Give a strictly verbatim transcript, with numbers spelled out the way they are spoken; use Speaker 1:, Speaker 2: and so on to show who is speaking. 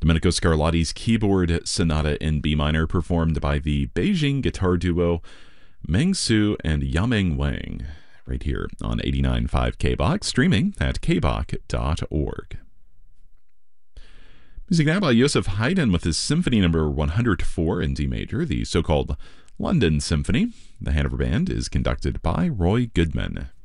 Speaker 1: Domenico Scarlatti's Keyboard Sonata in B minor, performed by the Beijing guitar duo Meng Su and Yameng Wang, right here on eighty-nine point five K B O K, streaming at k b o k dot org. Music now by Joseph Haydn with his Symphony Number one hundred four in D major, the so-called London Symphony. The Hanover Band is conducted by Roy Goodman.